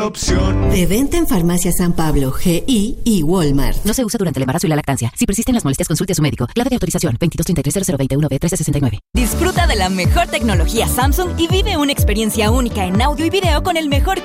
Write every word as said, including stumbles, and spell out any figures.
opción. De venta en Farmacia San Pablo, G I y Walmart. No se usa durante el embarazo y la lactancia. Si persisten las molestias, consulte a su médico. Clave de autorización veintidós treinta y tres cero cero veintiuno B trece sesenta y nueve. Disfruta de la mejor tecnología Samsung y vive una experiencia única en audio y video con el mejor